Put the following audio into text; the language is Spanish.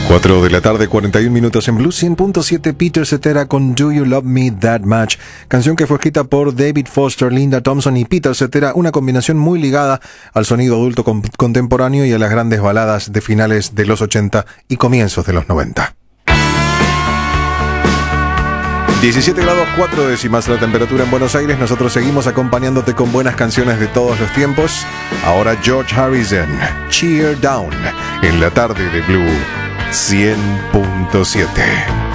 4 de la tarde, 41 minutos en Blue 100.7. Peter Cetera con Do You Love Me That Much, canción que fue escrita por David Foster, Linda Thompson y Peter Cetera, una combinación muy ligada al sonido adulto contemporáneo y a las grandes baladas de finales de los 80 y comienzos de los 90. 17 grados 4 décimas la temperatura en Buenos Aires. Nosotros seguimos acompañándote con buenas canciones de todos los tiempos. Ahora George Harrison, Cheer Down, en la tarde de Blue 100.7.